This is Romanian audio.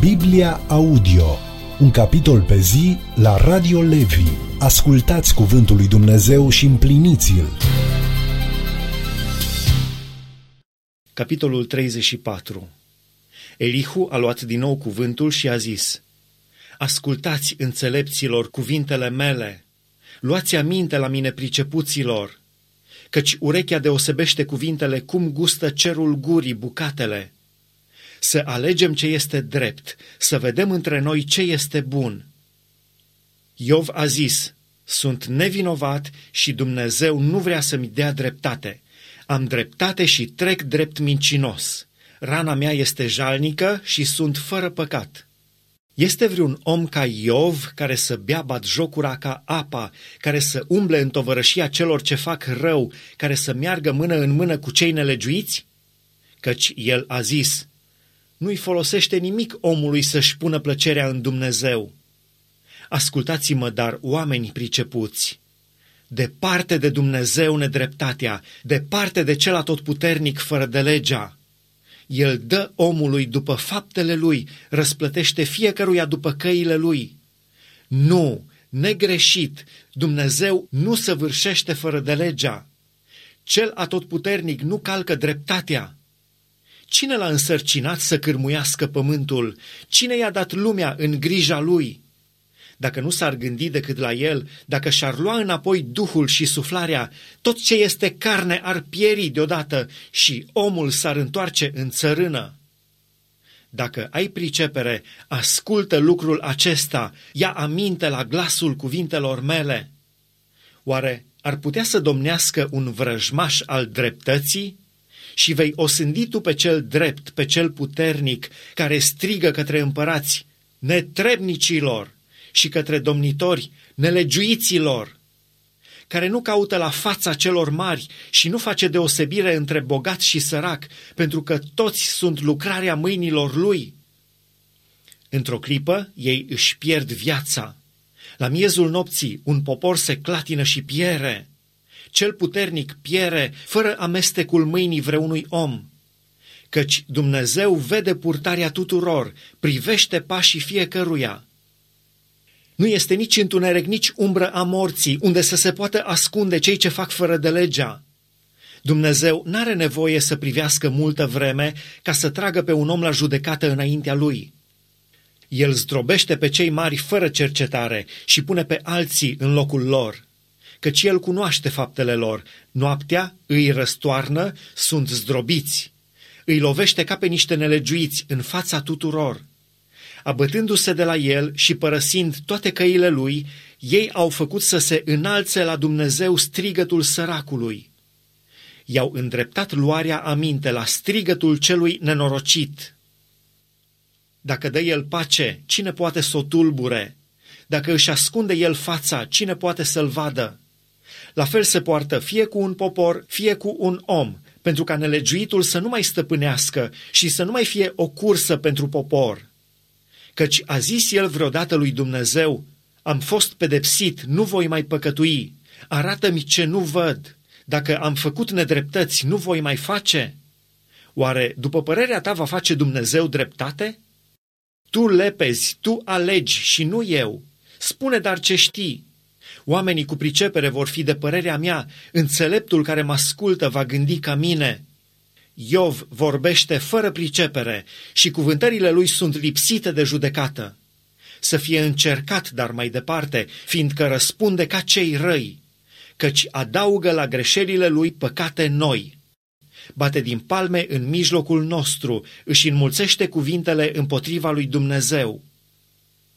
Biblia Audio, un capitol pe zi la Radio Levi. Ascultați cuvântul lui Dumnezeu și împliniți-l. Capitolul 34. Elihu a luat din nou cuvântul și a zis: Ascultați, înțelepților, cuvintele mele, luați aminte la mine, pricepuților, căci urechea deosebește cuvintele cum gustă cerul gurii bucatele. Să alegem ce este drept, să vedem între noi ce este bun. Iov a zis: sunt nevinovat și Dumnezeu nu vrea să-mi dea dreptate. Am dreptate și trec drept mincinos. Rana mea este jalnică și sunt fără păcat. Este vreun om ca Iov care să bea batjocura ca apa, care să umble în tovărășia celor ce fac rău, care să meargă mână în mână cu cei nelegiuiți? Căci el a zis: nu-i folosește nimic omului să-și pună plăcerea în Dumnezeu. Ascultați-mă, dar, oameni pricepuți, departe de Dumnezeu nedreptatea, departe de cel atotputernic fără de legea. El dă omului după faptele lui, răsplătește fiecăruia după căile lui. Nu, negreșit, Dumnezeu nu săvârșește fără de legea. Cel atotputernic nu calcă dreptatea. Cine l-a însărcinat să cârmuiască pământul? Cine i-a dat lumea în grija lui? Dacă nu s-ar gândi decât la el, dacă și-ar lua înapoi duhul și suflarea, tot ce este carne ar pieri deodată și omul s-ar întoarce în țărână. Dacă ai pricepere, ascultă lucrul acesta, ia aminte la glasul cuvintelor mele. Oare ar putea să domnească un vrăjmaș al dreptății? Și vei osândi tu pe cel drept, pe cel puternic, care strigă către împărați: netrebnicilor, și către domnitori, nelegiuiților, care nu caută la fața celor mari și nu face deosebire între bogat și sărac, pentru că toți sunt lucrarea mâinilor lui. Într-o clipă ei își pierd viața. La miezul nopții un popor se clatină și piere. Cel puternic piere fără amestecul mâinii vreunui om. Căci Dumnezeu vede purtarea tuturor, privește pașii fiecăruia. Nu este nici întuneric, nici umbră a morții, unde să se poată ascunde cei ce fac fără de legea. Dumnezeu n-are nevoie să privească multă vreme ca să tragă pe un om la judecată înaintea lui. El zdrobește pe cei mari fără cercetare și pune pe alții în locul lor. Căci el cunoaște faptele lor, noaptea îi răstoarnă, sunt zdrobiți. Îi lovește ca pe niște nelegiuiți în fața tuturor. Abătându-se de la el și părăsind toate căile lui, ei au făcut să se înalțe la Dumnezeu strigătul săracului. I-au îndreptat luarea aminte la strigătul celui nenorocit. Dacă dă el pace, cine poate să o tulbure? Dacă își ascunde el fața, cine poate să-l vadă? La fel se poartă fie cu un popor, fie cu un om, pentru ca nelegiuitul să nu mai stăpânească și să nu mai fie o cursă pentru popor. Căci a zis el vreodată lui Dumnezeu: am fost pedepsit, nu voi mai păcătui, arată-mi ce nu văd, dacă am făcut nedreptăți, nu voi mai face. Oare după părerea ta va face Dumnezeu dreptate? Tu lepezi, tu alegi și nu eu, spune dar ce știi. Oamenii cu pricepere vor fi de părerea mea, înțeleptul care mă ascultă va gândi ca mine. Iov vorbește fără pricepere și cuvântările lui sunt lipsite de judecată. Să fie încercat, dar mai departe, fiindcă răspunde ca cei răi, căci adaugă la greșelile lui păcate noi. Bate din palme în mijlocul nostru, își înmulțește cuvintele împotriva lui Dumnezeu.